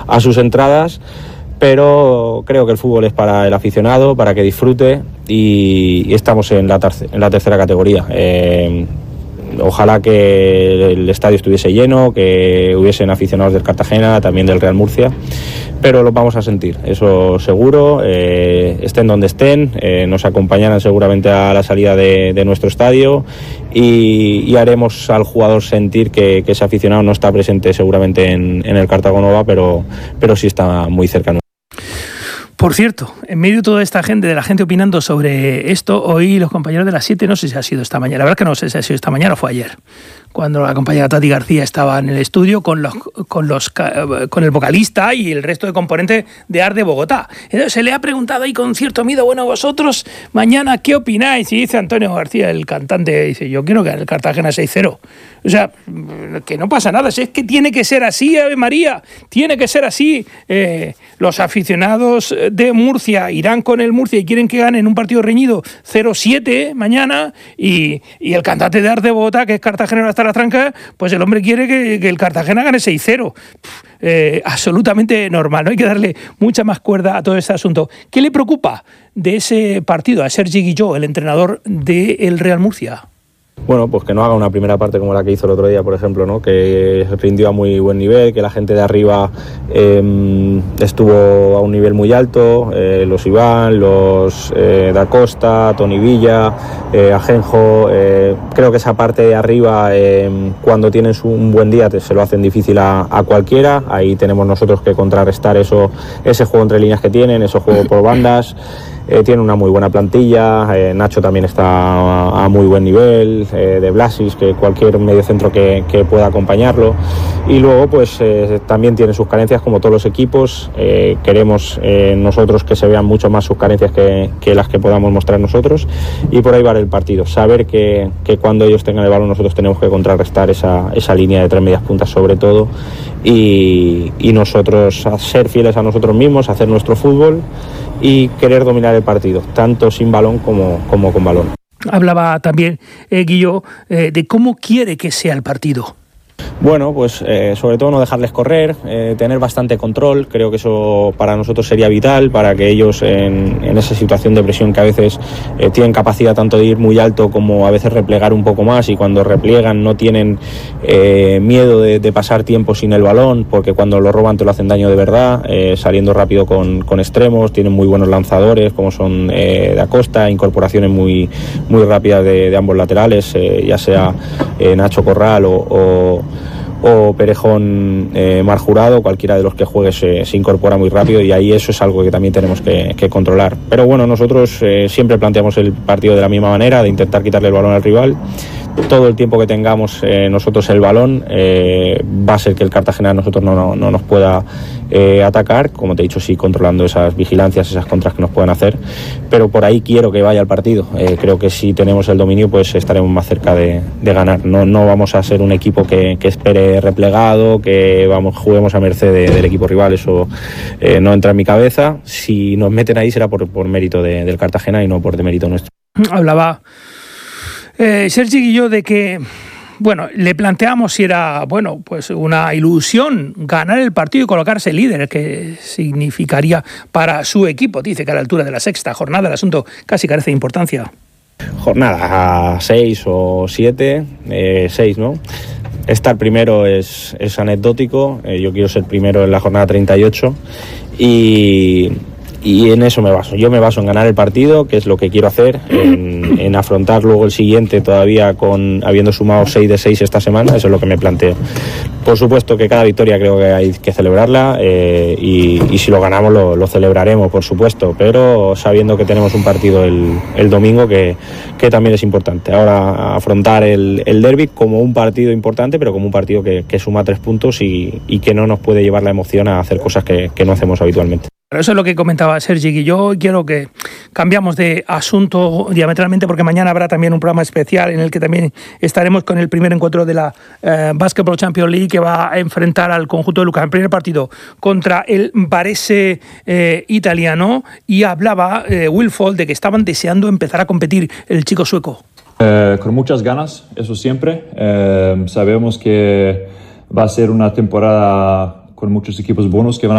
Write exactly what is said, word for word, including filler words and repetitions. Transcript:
a sus entradas. Pero creo que el fútbol es para el aficionado, para que disfrute, y, y estamos en la, terce- en la tercera categoría. Eh, ojalá que el estadio estuviese lleno, que hubiesen aficionados del Cartagena, también del Real Murcia, pero lo vamos a sentir, eso seguro. Eh, estén donde estén, eh, nos acompañarán seguramente a la salida de, de nuestro estadio, y, y haremos al jugador sentir que, que ese aficionado no está presente seguramente en, en el Cartagonova, pero, pero sí está muy cerca. Por cierto, en medio de toda esta gente, de la gente opinando sobre esto, hoy los compañeros de las siete, no sé si ha sido esta mañana, la verdad es que no sé si ha sido esta mañana o fue ayer, cuando la compañera Tati García estaba en el estudio con los con los con el vocalista y el resto de componentes de Art de Bogotá. Entonces se le ha preguntado ahí con cierto miedo, bueno, vosotros mañana, ¿qué opináis? Y dice Antonio García, el cantante, dice, yo quiero que el Cartagena seis cero. O sea, que no pasa nada, si es que tiene que ser así, Ave María, tiene que ser así. Eh, los aficionados de Murcia irán con el Murcia y quieren que ganen un partido reñido cero siete mañana, y, y el cantante de Art de Bogotá, que es Cartagena hasta la tranca, pues el hombre quiere que, que el Cartagena gane seis cero. Eh, absolutamente normal, no hay que darle mucha más cuerda a todo este asunto. ¿Qué le preocupa de ese partido a Sergi Guilló, el entrenador del Real Murcia? Bueno, pues que no haga una primera parte como la que hizo el otro día, por ejemplo, ¿no? Que rindió a muy buen nivel, que la gente de arriba eh, estuvo a un nivel muy alto, eh, los Iván, los eh, Da Costa, Toni Villa, eh, Ajenjo. Eh, creo que esa parte de arriba, eh, cuando tienes un buen día, te, se lo hacen difícil a, a cualquiera. Ahí tenemos nosotros que contrarrestar eso, ese juego entre líneas que tienen, ese juego por bandas. Eh, tiene una muy buena plantilla, eh, Nacho también está a, a muy buen nivel, eh, de Blasis, que cualquier mediocentro que, que pueda acompañarlo, y luego pues eh, también tiene sus carencias como todos los equipos. Eh, queremos eh, nosotros que se vean mucho más sus carencias que, que las que podamos mostrar nosotros, y por ahí va el partido, saber que, que cuando ellos tengan el balón nosotros tenemos que contrarrestar esa, esa línea de tres medias puntas sobre todo, y, y nosotros a ser fieles a nosotros mismos, hacer nuestro fútbol y querer dominar el partido, tanto sin balón como, como con balón. Hablaba también eh, Guilló eh, de cómo quiere que sea el partido. Bueno, pues eh, sobre todo no dejarles correr, eh, tener bastante control. Creo que eso para nosotros sería vital, para que ellos en, en esa situación de presión que a veces eh, tienen capacidad tanto de ir muy alto como a veces replegar un poco más, y cuando repliegan no tienen eh, miedo de, de pasar tiempo sin el balón, porque cuando lo roban te lo hacen daño de verdad, eh, saliendo rápido con, con extremos. Tienen muy buenos lanzadores como son eh, Da Costa, incorporaciones muy, muy rápidas de, de ambos laterales, eh, ya sea eh, Nacho Corral o, o o Perejón eh, Mar Jurado, cualquiera de los que juegue se, se incorpora muy rápido, y ahí eso es algo que también tenemos que, que controlar. Pero bueno, nosotros eh, siempre planteamos el partido de la misma manera, de intentar quitarle el balón al rival. Todo el tiempo que tengamos eh, nosotros el balón, eh, va a ser que el Cartagena a nosotros no, no, no nos pueda eh, atacar, como te he dicho, sí, controlando esas vigilancias, esas contras que nos puedan hacer, pero por ahí quiero que vaya el partido. Eh, creo que si tenemos el dominio, pues estaremos más cerca de, de ganar. No, no vamos a ser un equipo que, que espere replegado, que vamos, juguemos a merced de, del equipo rival. Eso eh, no entra en mi cabeza. Si nos meten ahí será por, por mérito de, del Cartagena y no por demérito nuestro. Hablaba Eh, Sergi Guilló de que, bueno, le planteamos si era, bueno, pues una ilusión ganar el partido y colocarse líder, que significaría para su equipo. Dice que a la altura de la sexta jornada el asunto casi carece de importancia. Jornada a seis o siete, eh, seis, ¿no? Estar primero es, es anecdótico. Eh, yo quiero ser primero en la jornada treinta y ocho, y... Y en eso me baso. Yo me baso en ganar el partido, que es lo que quiero hacer, en, en afrontar luego el siguiente todavía con habiendo sumado seis de seis esta semana. Eso es lo que me planteo. Por supuesto que cada victoria creo que hay que celebrarla, eh, y, y si lo ganamos lo, lo celebraremos, por supuesto, pero sabiendo que tenemos un partido el, el domingo que, que también es importante. Ahora afrontar el, el derbi como un partido importante, pero como un partido que, que suma tres puntos y, y que no nos puede llevar la emoción a hacer cosas que, que no hacemos habitualmente. Eso es lo que comentaba Sergi Guilló. Quiero que cambiamos de asunto diametralmente, porque mañana habrá también un programa especial en el que también estaremos con el primer encuentro de la eh, Basketball Champions League, que va a enfrentar al conjunto de Lucas en primer partido contra el Varese eh, italiano, y hablaba eh, Will Fall de que estaban deseando empezar a competir el chico sueco. Eh, con muchas ganas, eso siempre. Eh, sabemos que va a ser una temporada con muchos equipos buenos que van a